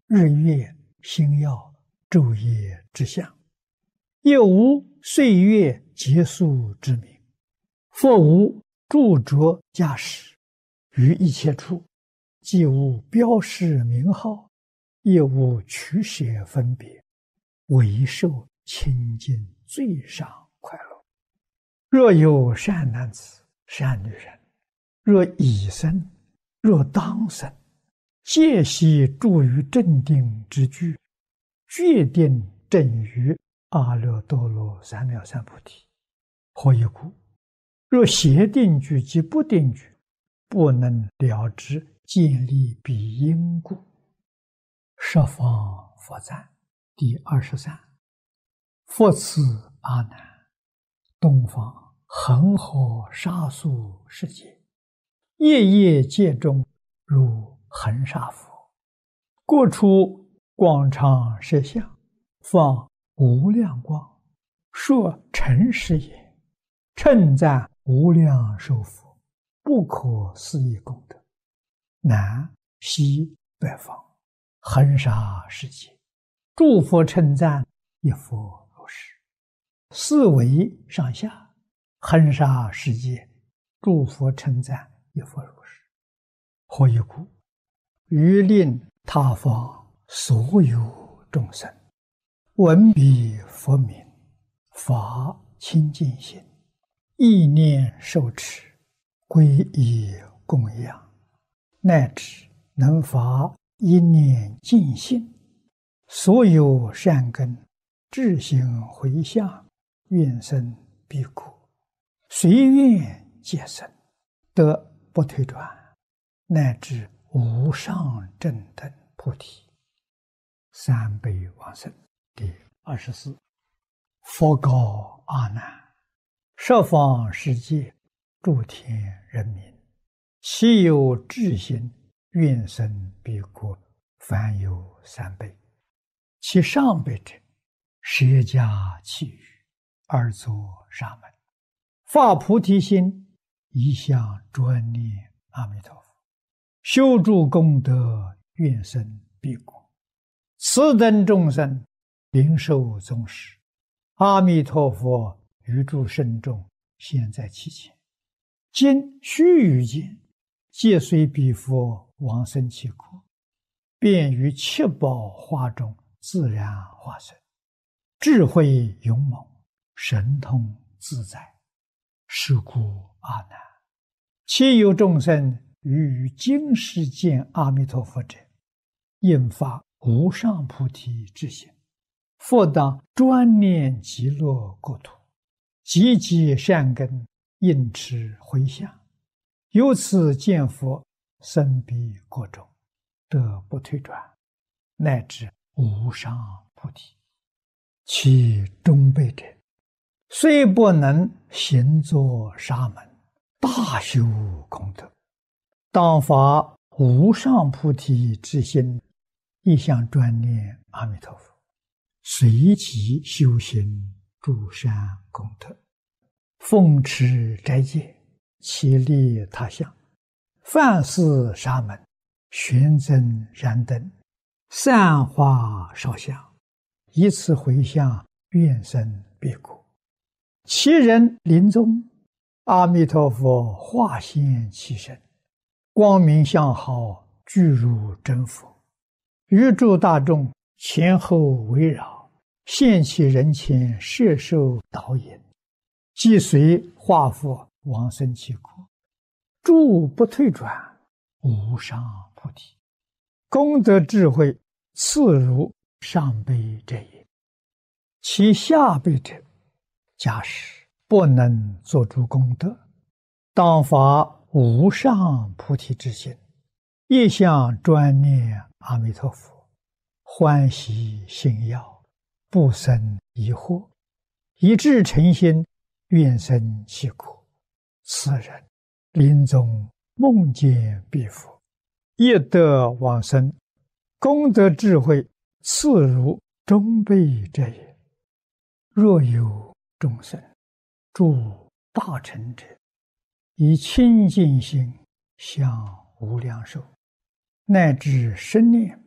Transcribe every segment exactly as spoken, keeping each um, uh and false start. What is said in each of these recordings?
日月星耀昼夜之相，亦无岁月结束之名。复无著着驾驶，于一切处，既无标示名号，亦无取舍分别，唯受清净最上快乐。若有善男子、善女人，若已生，若当生，皆悉住于正定之具，决定正于阿耨多罗三藐三菩提。何以故？若邪定具及不定具，不能了知建立彼因故。十方佛赞第二十三。复次阿难，东方恒河沙数世界，夜夜界中如恒沙佛，各处广长舌相，放无量光，说诚实也，称赞无量寿佛，不可思议功德。南西北方恒沙世界，诸佛称赞一佛如是。四维上下恒沙世界，诸佛称赞一佛如是。何以故？于令他方所有众生闻彼佛名，发清净心，意念受持，皈依供养，乃至能发一念净心，所有善根自行回向，愿生彼国，随愿皆生，得不退转，乃至无上正等菩提。三辈往生第二十四。佛告阿难：十方世界诸天人民，其有智心愿生彼国，凡有三辈。其上辈者，舍家弃语，而作沙门，发菩提心，一向专念阿弥陀佛，修诸功德，愿生彼国。此等众生领受宗师，阿弥陀佛于诸圣众现在其前，今须臾间，皆随彼佛往生其国，便于七宝花中自然化身，智慧勇猛，神通自在。是故阿难，其有众生于于今世见阿弥陀佛者，应发无上菩提之心，复当专念极乐国土，积极善根，应持回向，由此见佛，生彼国中，得不退转，乃至无上菩提。其中辈者，虽不能行作沙门，大修功德，当发无上菩提之心，一向专念阿弥陀佛，随即修行诸善功德，奉持斋戒，其利他相，饭施沙门，玄增燃灯，散花烧香，以此回向，愿生彼国。其人临终，阿弥陀佛化现其身，光明相好，具如真佛，于诸大众前后围绕，现其人前，摄受导引，即随化佛往生其国，诸不退转，无上菩提。功德智慧次如上辈者也。其下辈者，假使不能作诸功德，当发无上菩提之心，一向专念阿弥陀佛，欢喜信要，不生疑惑，一致诚心，愿生其国。此人临终梦见彼佛，亦得往生，功德智慧次如中辈者也。若有众生诸大乘者，以清净心向无量寿，乃至生念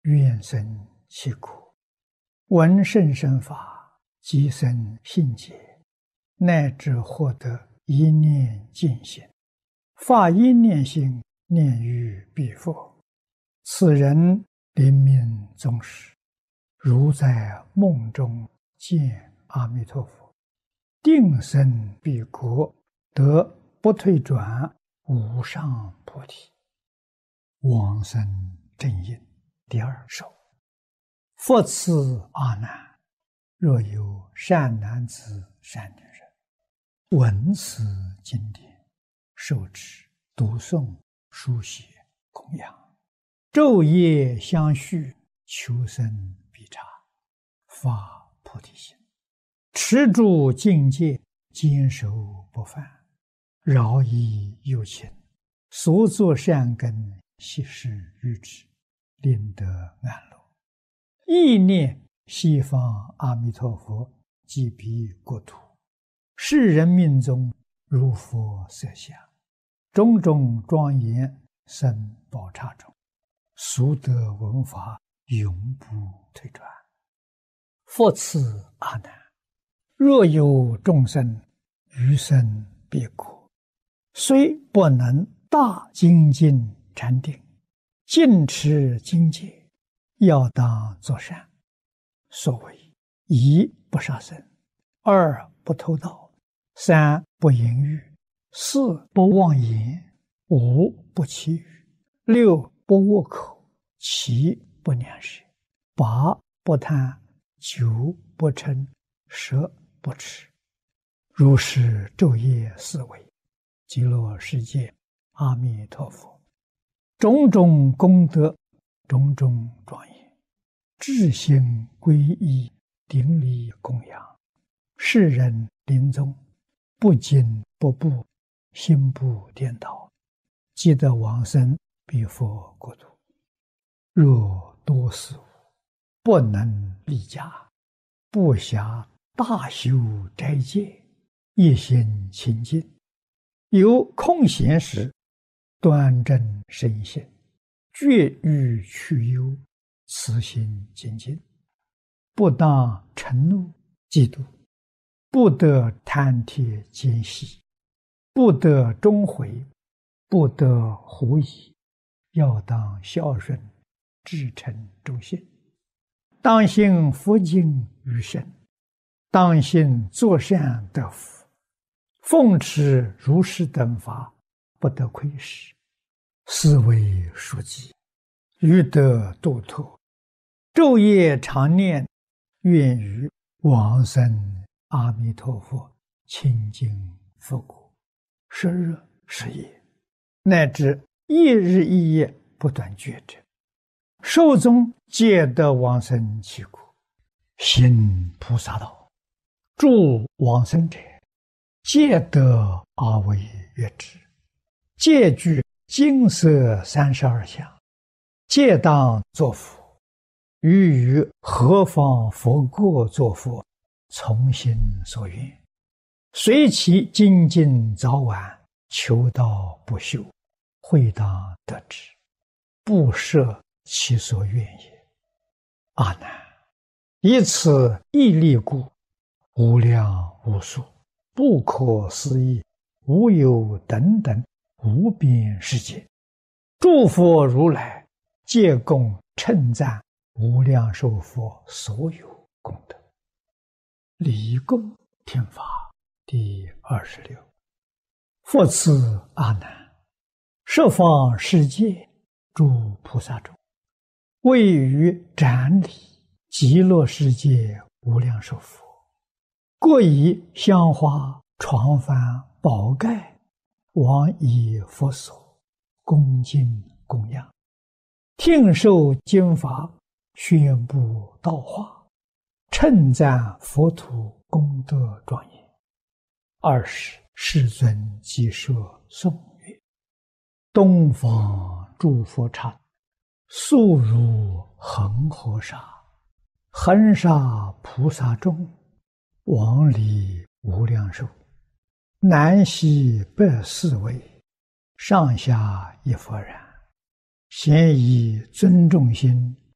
愿生其国，闻圣深法，即生信解，乃至获得一念净心，发一念心，念于彼佛。此人临命终时，如在梦中见阿弥陀佛，定生彼国，得不退转无上菩提。往生正因第二首。复次阿难，若有善男子善女人，闻此经典，受持读诵书写供养，昼夜相续，求生必察，发菩提心，持住境界，坚守不犯，饶益有情，所作善根悉施于之，令得安乐。意念西方阿弥陀佛即彼国土，世人命中如佛色相，种种庄严生宝刹中，速得闻法，永不退转。复次阿难，若有众生余生彼国，虽不能大精进禅定，尽持经戒，要当作善。所谓一不杀生，二不偷盗，三不淫欲，四不妄言，五不绮语，六不恶口，七不两舌，八不贪，九不嗔，十不痴。如是昼夜思维，极乐世界阿弥陀佛种种功德，种种庄严，至心皈依，顶礼供养，世人临终不惊不怖，心不颠倒，即得往生彼佛国土。若多事物，不能立家，不暇大修斋戒，一心清净，有空闲时，端正身心，绝欲去忧，慈心精进，不当嗔怒嫉妒，不得贪帖奸细，不得终悔，不得狐疑，要当孝顺，至诚忠信，当信佛经于身，当信作善得福，奉持如是等法，不得亏失，是为书记，欲得度脱，昼夜常念，愿于往生阿弥陀佛清净佛国，十日十夜，乃至一日一夜不断觉者，寿终皆得往生其国。行菩萨道，助往生者，皆得阿惟越之，皆具金色三十二相，皆当作佛。欲于何方佛国作佛，从心所愿，随其精进早晚，求道不休，会当得之，不设其所愿也。阿难，以此一力故，无量无数，不可思议，无有等等无边世界，诸佛如来皆共称赞无量寿佛所有功德。礼供听法第二十六。复次阿难，十方世界诸菩萨中，位于展礼极乐世界无量寿佛，各以香花床幡宝盖往以佛所，恭敬供养，听受经法，宣布道化，称赞佛土功德庄严。二是世尊即说颂曰：东方诸佛刹，速如恒河沙，恒沙菩萨众，往礼无量寿，南西北四位，上下一佛然，咸以尊重心，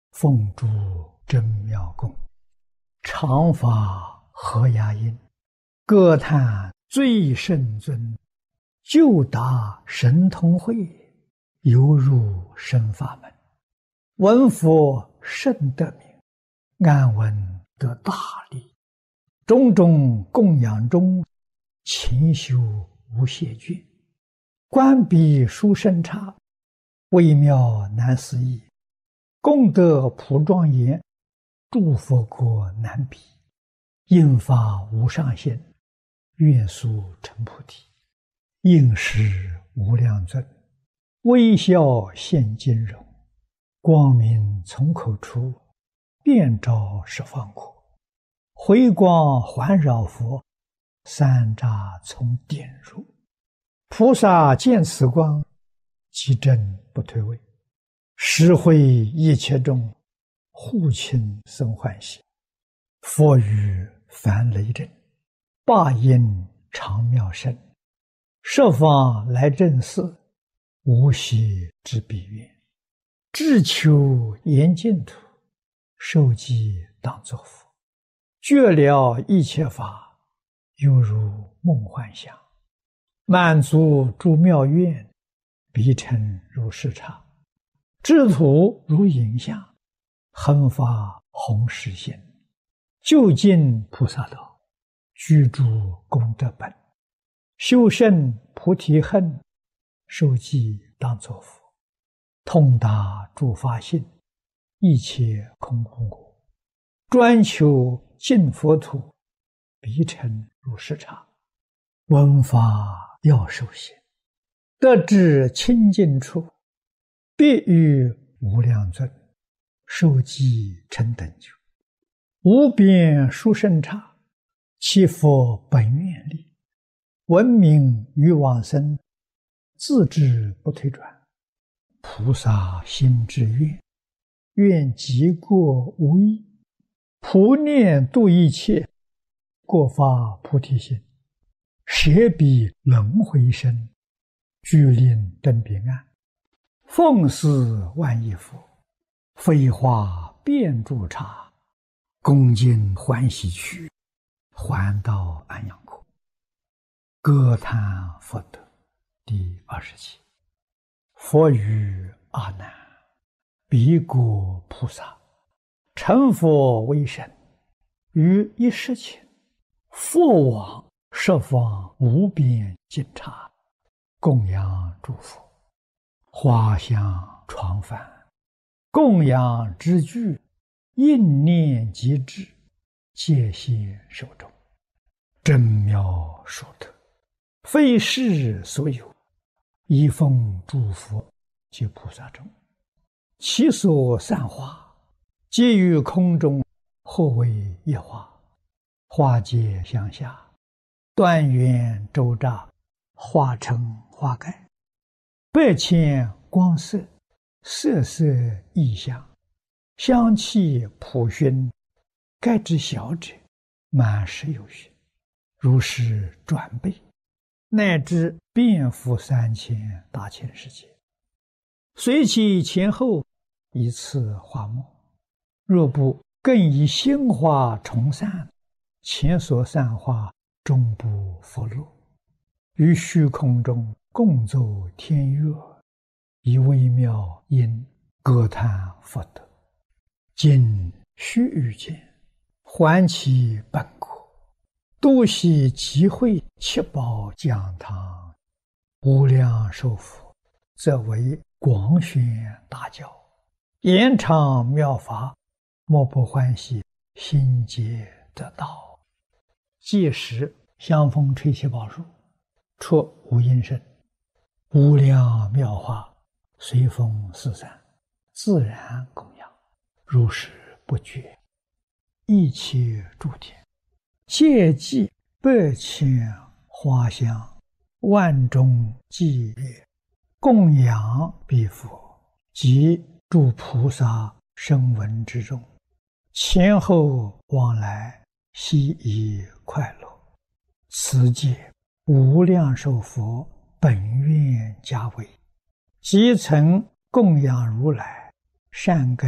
奉诸真妙供，常法合雅音，歌叹最圣尊，就达神通会，犹入深法门。闻佛甚得名，安闻得大利。种种供养中，勤修无懈倦。观彼殊胜刹，微妙难思议。功德普庄严，诸佛国难比。应发无上心，愿速成菩提。应时无量尊，微笑现金容。光明从口出，遍照十方国。回光环绕佛，三匝从点入。菩萨见此光，即真不退位。实会一切众，护亲生欢喜。佛语凡雷震，霸音常妙声。设方来正寺，无息之彼愿。志求严净土，受记当作佛。觉了一切法，犹如梦幻想。满足诸妙愿，彼尘如是刹。智土如影像，恒发弘誓心。究竟菩萨道，居住功德本。修胜菩提恨，受记当作佛。通达诸法性，一切空空果。专求净佛土，彼尘如是刹。闻法要受行，得至清净处，必遇无量尊，受记成等觉。无边殊胜刹，其佛本愿力。闻名于往生，自知不退转。菩萨心之愿，愿极过无异。普念度一切，过发菩提心。舍彼轮回身，具令登彼岸。奉祀万亿佛，飞化遍诸刹。恭敬欢喜去，还到安阳国。歌叹佛德第二十七。佛语阿难：彼国菩萨，成佛为神，于一时前，佛往十方无边尽刹，供养诸佛。花香床幡，供养之具，应念即至，戒现手中。真妙殊特，非世所有。一奉诸佛及菩萨中，其所散花，皆于空中，或为一花。花结相下，端圆周匝，化成花盖。百千光色，色色异香，香气普熏。盖之小者，满十有余，如是转倍，乃至遍覆三千大千世界。随其前后，以次花末。若不更以新花重散，前所散花终不复落。于虚空中共奏天乐，以微妙音歌叹佛德。今须臾间，还其本国，多悉集会七宝讲堂。无量寿佛，则为广宣大教，延长妙法，莫不欢喜，心结得道。届时香风吹起宝树，出无音声，无量妙法随风四散，自然供养，如是不绝。一切诸天，皆记百千花香，万众伎乐，供养彼佛及诸菩萨声闻之中，前后往来，悉以快乐。此界无量寿佛本愿家为，即曾供养如来善根